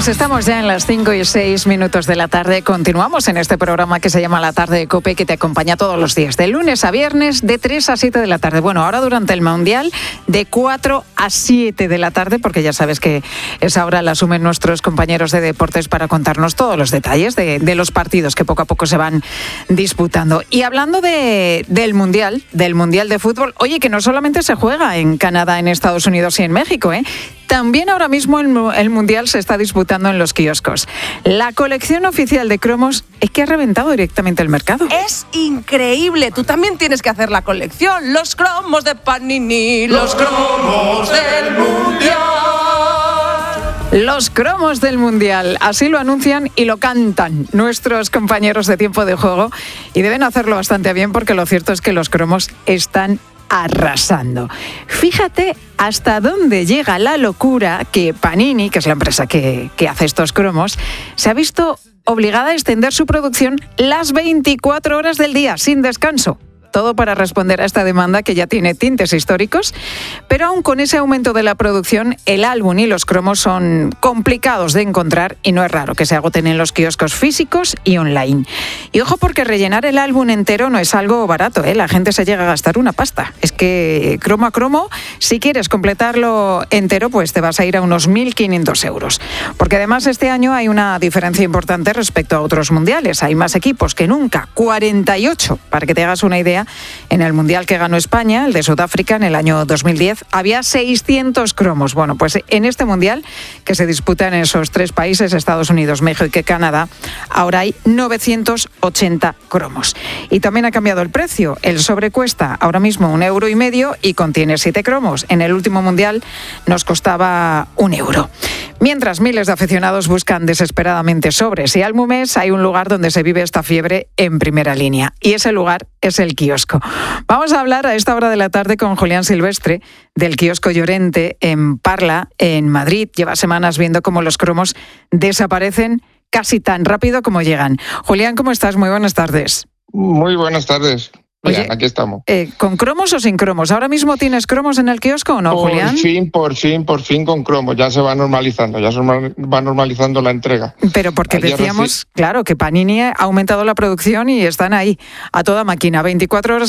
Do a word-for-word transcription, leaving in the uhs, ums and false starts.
Pues estamos ya en las cinco y seis minutos de la tarde. Continuamos en este programa que se llama La Tarde de COPE, que te acompaña todos los días, de lunes a viernes, de tres a siete de la tarde. Bueno, ahora durante el Mundial, de cuatro a siete de la tarde, porque ya sabes que esa hora la asumen nuestros compañeros de deportes para contarnos todos los detalles de, de los partidos que poco a poco se van disputando. Y hablando de, del Mundial, del Mundial de fútbol, oye, que no solamente se juega en Canadá, en Estados Unidos y en México, ¿eh? También ahora mismo el, el Mundial se está disputando en los kioscos. La colección oficial de cromos es que ha reventado directamente el mercado. Es increíble. Tú también tienes que hacer la colección. Los cromos de Panini, los cromos del Mundial. Los cromos del Mundial, así lo anuncian y lo cantan nuestros compañeros de Tiempo de Juego, y deben hacerlo bastante bien, porque lo cierto es que los cromos están arrasando. Fíjate hasta dónde llega la locura que Panini, que es la empresa que, que hace estos cromos, se ha visto obligada a extender su producción las veinticuatro horas del día, sin descanso. Todo para responder a esta demanda que ya tiene tintes históricos, pero aún con ese aumento de la producción, el álbum y los cromos son complicados de encontrar, y no es raro que se agoten en los kioscos físicos y online. Y ojo, porque rellenar el álbum entero no es algo barato, ¿eh? La gente se llega a gastar una pasta. Es que cromo a cromo, si quieres completarlo entero, pues te vas a ir a unos mil quinientos euros. Porque además este año hay una diferencia importante respecto a otros mundiales. Hay más equipos que nunca, cuarenta y ocho, para que te hagas una idea. En el Mundial que ganó España, el de Sudáfrica, en el año dos mil diez, había seiscientos cromos. Bueno, pues en este Mundial, que se disputa en esos tres países, Estados Unidos, México y Canadá, ahora hay novecientos ochenta cromos. Y también ha cambiado el precio. El sobre cuesta ahora mismo un euro y medio y contiene siete cromos. En el último Mundial nos costaba un euro. Mientras miles de aficionados buscan desesperadamente sobres y álbumes, hay un lugar donde se vive esta fiebre en primera línea. Y ese lugar es el kiosco. Vamos a hablar a esta hora de la tarde con Julián Silvestre, del kiosco Llorente en Parla, en Madrid. Lleva semanas viendo cómo los cromos desaparecen casi tan rápido como llegan. Julián, ¿cómo estás? Muy buenas tardes. Muy buenas tardes. Oye, Bien, aquí estamos. Eh, ¿Con cromos o sin cromos? ¿Ahora mismo tienes cromos en el kiosco o no, por Julián? Por fin, por fin, por fin con cromos. Ya se va normalizando, ya se va normalizando la entrega. Pero porque Ayer decíamos, reci... claro, que Panini ha aumentado la producción y están ahí, a toda máquina, veinticuatro horas